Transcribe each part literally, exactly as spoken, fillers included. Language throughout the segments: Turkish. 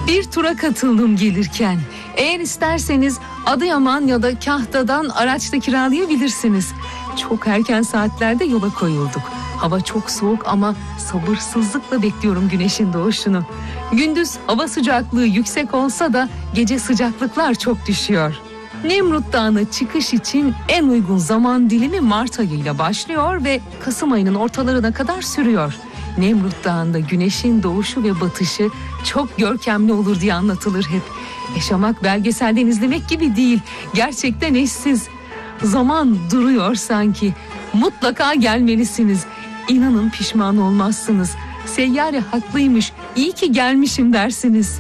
Bir tura katıldım gelirken. Eğer isterseniz Adıyaman ya da Kahta'dan araçta kiralayabilirsiniz. Çok erken saatlerde yola koyulduk. Hava çok soğuk ama sabırsızlıkla bekliyorum güneşin doğuşunu. Gündüz hava sıcaklığı yüksek olsa da gece sıcaklıklar çok düşüyor. Nemrut Dağı'na çıkış için en uygun zaman dilimi Mart ayıyla başlıyor ve Kasım ayının ortalarına kadar sürüyor. Nemrut Dağı'nda güneşin doğuşu ve batışı çok görkemli olur diye anlatılır hep. Yaşamak belgeselden izlemek gibi değil, gerçekten eşsiz. Zaman duruyor sanki. Mutlaka gelmelisiniz. İnanın pişman olmazsınız. Seyyare haklıymış, iyi ki gelmişim dersiniz.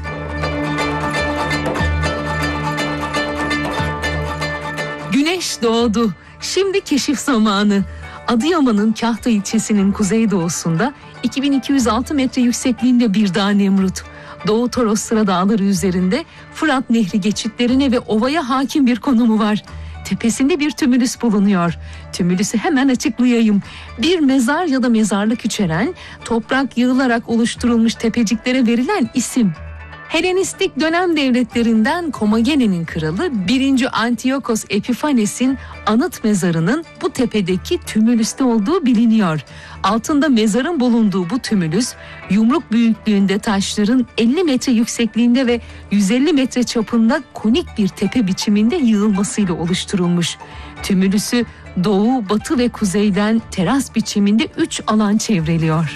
Güneş doğdu. Şimdi keşif zamanı. Adıyaman'ın Kahta ilçesinin kuzeydoğusunda iki bin iki yüz altı metre yüksekliğinde bir dağ Nemrut. Doğu Toros Sıra Dağları üzerinde Fırat Nehri geçitlerine ve ovaya hakim bir konumu var. Tepesinde bir tümülüs bulunuyor. Tümülüsü hemen açıklayayım. Bir mezar ya da mezarlık içeren, toprak yığılarak oluşturulmuş tepeciklere verilen isim. Helenistik dönem devletlerinden Komagene'nin kralı birinci. Antiyokos Epifanes'in anıt mezarının bu tepedeki tümülüste olduğu biliniyor. Altında mezarın bulunduğu bu tümülüs, yumruk büyüklüğünde taşların elli metre yüksekliğinde ve yüz elli metre çapında konik bir tepe biçiminde yığılmasıyla oluşturulmuş. Tümülüsü doğu, batı ve kuzeyden teras biçiminde üç alan çevreliyor.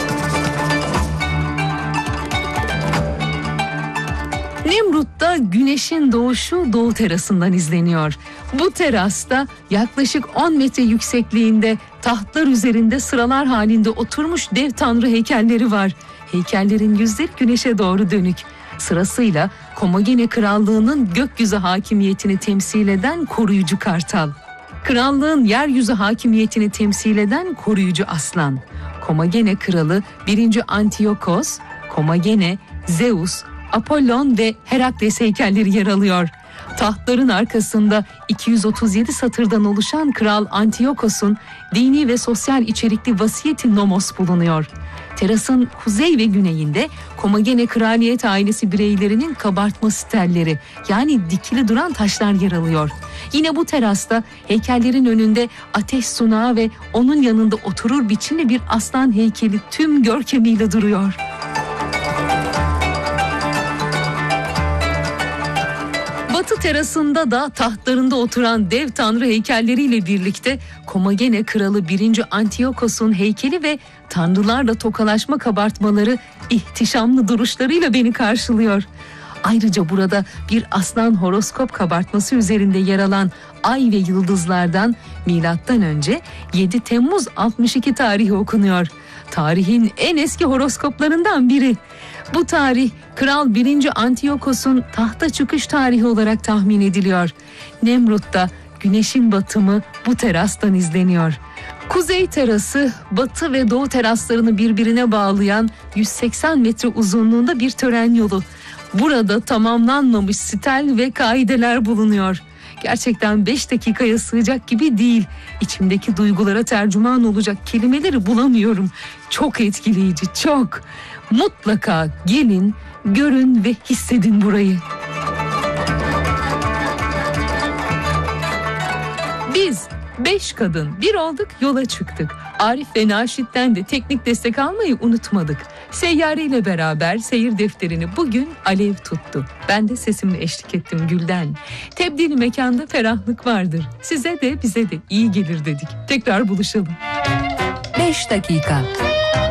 Nemrut'ta güneşin doğuşu doğu terasından izleniyor. Bu terasta yaklaşık on metre yüksekliğinde tahtlar üzerinde sıralar halinde oturmuş dev tanrı heykelleri var. Heykellerin yüzleri güneşe doğru dönük. Sırasıyla Komagene Krallığı'nın gökyüzü hakimiyetini temsil eden koruyucu kartal. Krallığın yeryüzü hakimiyetini temsil eden koruyucu aslan. Komagene Kralı birinci. Antiyokos, Komagene, Zeus, Apollon ve Herakles heykelleri yer alıyor. Tahtların arkasında iki yüz otuz yedi satırdan oluşan Kral Antiyokos'un dini ve sosyal içerikli vasiyeti nomos bulunuyor. Terasın kuzey ve güneyinde Komagene kraliyet ailesi bireylerinin kabartma stelleri, yani dikili duran taşlar yer alıyor. Yine bu terasta heykellerin önünde ateş sunağı ve onun yanında oturur biçimli bir aslan heykeli tüm görkemiyle duruyor. Batı terasında da tahtlarında oturan dev tanrı heykelleriyle birlikte Komagene Kralı birinci. Antiyokos'un heykeli ve tanrılarla tokalaşma kabartmaları ihtişamlı duruşlarıyla beni karşılıyor. Ayrıca burada bir aslan horoskop kabartması üzerinde yer alan ay ve yıldızlardan milattan önce yedi Temmuz altmış iki tarihi okunuyor. Tarihin en eski horoskoplarından biri. Bu tarih Kral birinci. Antiyokos'un tahta çıkış tarihi olarak tahmin ediliyor. Nemrut'ta güneşin batımı bu terastan izleniyor. Kuzey terası, batı ve doğu teraslarını birbirine bağlayan yüz seksen metre uzunluğunda bir tören yolu. Burada tamamlanmamış stel ve kaideler bulunuyor. Gerçekten beş dakikaya sığacak gibi değil. İçimdeki duygulara tercüman olacak kelimeleri bulamıyorum. Çok etkileyici, çok. Mutlaka gelin, görün ve hissedin burayı. Biz beş kadın bir olduk, yola çıktık. Arif ve Naşit'ten de teknik destek almayı unutmadık. Seyyare ile beraber seyir defterini bugün Alev tuttu. Ben de sesimle eşlik ettim Gülden. Tebdili mekanda ferahlık vardır. Size de bize de iyi gelir dedik. Tekrar buluşalım. beş dakika.